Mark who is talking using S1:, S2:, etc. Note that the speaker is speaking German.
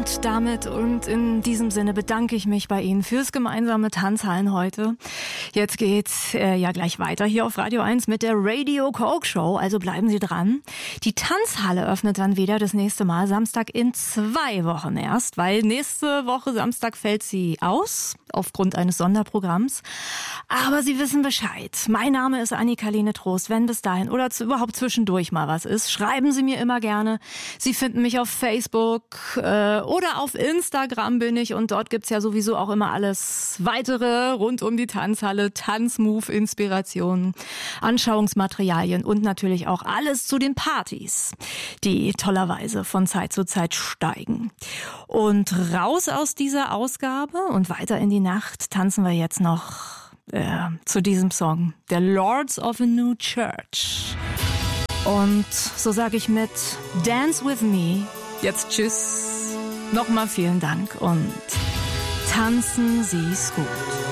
S1: Und damit und in diesem Sinne bedanke ich mich bei Ihnen fürs gemeinsame Tanzhallen heute. Jetzt geht's ja gleich weiter hier auf Radio 1 mit der Radio Coke Show, also bleiben Sie dran. Die Tanzhalle öffnet dann wieder das nächste Mal Samstag in 2 Wochen erst, weil nächste Woche Samstag fällt sie aus aufgrund eines Sonderprogramms. Aber Sie wissen Bescheid. Mein Name ist Annika-Lene Trost. Wenn bis dahin oder überhaupt zwischendurch mal was ist, schreiben Sie mir immer gerne. Sie finden mich auf Facebook oder auf Instagram bin ich und dort gibt's ja sowieso auch immer alles weitere rund um die Tanzhalle, Tanzmove-Inspirationen, Anschauungsmaterialien und natürlich auch alles zu den Partys, die tollerweise von Zeit zu Zeit steigen. Und raus aus dieser Ausgabe und weiter in die Nacht tanzen wir jetzt noch zu diesem Song, der Lords of a New Church. Und so sage ich mit Dance With Me jetzt tschüss, nochmal vielen Dank und tanzen Sie's gut.